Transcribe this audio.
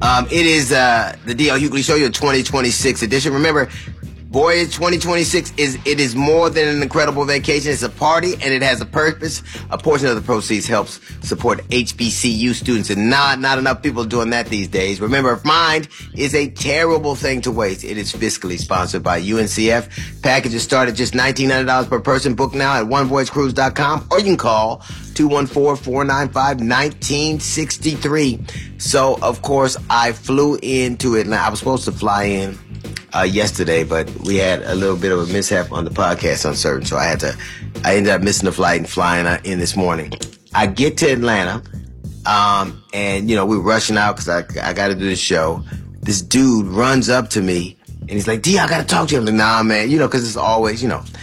It is the D.L. Hughley Show, your 2026 edition. Remember, Voyage 2026 is more than an incredible vacation. It's a party, and it has a purpose. A portion of the proceeds helps support HBCU students, and not enough people doing that these days. Remember, mind is a terrible thing to waste. It is fiscally sponsored by UNCF. Packages start at just $1,900 per person. Book now at onevoyagecruise.com, or you can call 214-495-1963. So, of course, I flew into Atlanta. I was supposed to fly in yesterday, but we had a little bit of a mishap on the podcast uncertain, so I ended up missing the flight and flying in this morning. I get to Atlanta, and we're rushing out because I got to do the show. This dude runs up to me and he's like, D, I got to talk to you. I'm like, nah, man, because it's always,